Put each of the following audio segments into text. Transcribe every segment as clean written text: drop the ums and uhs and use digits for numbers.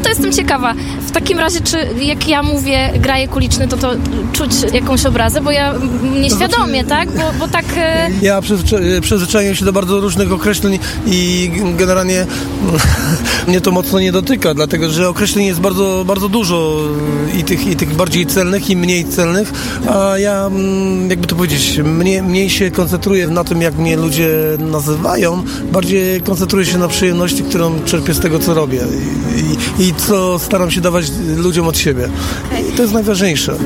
to jestem ciekawa. W takim razie, czy jak ja mówię grajek uliczny, to czuć jakąś obrazę, bo ja nieświadomie, tak? Bo tak... Ja przyzwyczaiłem się do bardzo różnych określeń i generalnie mnie to mocno nie dotyka, dlatego że określeń jest bardzo, bardzo dużo i tych bardziej celnych i mniej celnych, a ja, jakby to powiedzieć, mniej się koncentruję na tym, jak mnie ludzie nazywają, bardziej koncentruję się na przyjemności, którą czerpię z tego, co robię i co staram się dawać ludziom od siebie. I to jest najważniejsze.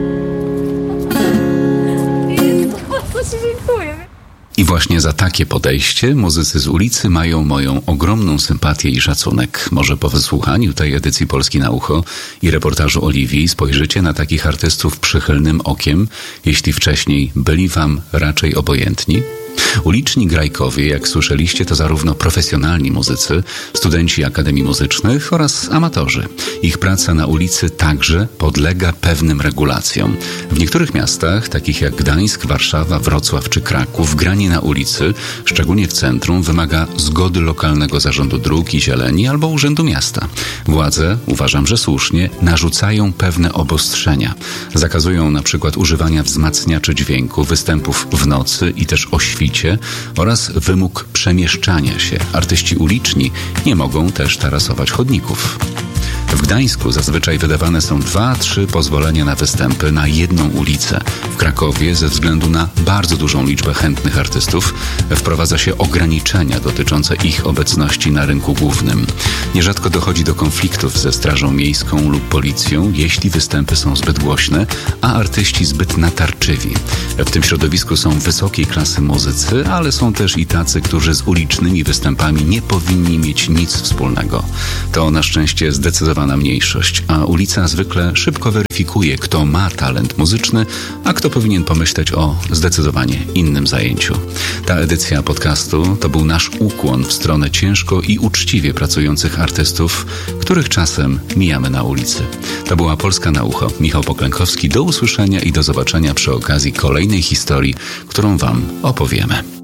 I właśnie za takie podejście muzycy z ulicy mają moją ogromną sympatię i szacunek. Może po wysłuchaniu tej edycji Polski na ucho i reportażu Oliwii spojrzycie na takich artystów przychylnym okiem, jeśli wcześniej byli wam raczej obojętni? Uliczni grajkowie, jak słyszeliście, to zarówno profesjonalni muzycy, studenci akademii muzycznych oraz amatorzy. Ich praca na ulicy także podlega pewnym regulacjom. W niektórych miastach, takich jak Gdańsk, Warszawa, Wrocław czy Kraków, granie na ulicy, szczególnie w centrum, wymaga zgody lokalnego zarządu dróg i zieleni albo urzędu miasta. Władze, uważam, że słusznie, narzucają pewne obostrzenia. Zakazują na przykład używania wzmacniaczy dźwięku, występów w nocy i też o świcie oraz wymóg przemieszczania się. Artyści uliczni nie mogą też tarasować chodników. W Gdańsku zazwyczaj wydawane są 2-3 pozwolenia na występy na jedną ulicę. W Krakowie ze względu na bardzo dużą liczbę chętnych artystów wprowadza się ograniczenia dotyczące ich obecności na rynku głównym. Nierzadko dochodzi do konfliktów ze strażą miejską lub policją, jeśli występy są zbyt głośne, a artyści zbyt natarczywi. W tym środowisku są wysokiej klasy muzycy, ale są też i tacy, którzy z ulicznymi występami nie powinni mieć nic wspólnego. To na szczęście zdecydowana mniejszość, a ulica zwykle szybko weryfikuje, kto ma talent muzyczny, a kto powinien pomyśleć o zdecydowanie innym zajęciu. Ta edycja podcastu to był nasz ukłon w stronę ciężko i uczciwie pracujących artystów, których czasem mijamy na ulicy. To była Polska na ucho. Michał Poklękowski. Do usłyszenia i do zobaczenia przy okazji kolejnej historii, którą wam opowiemy.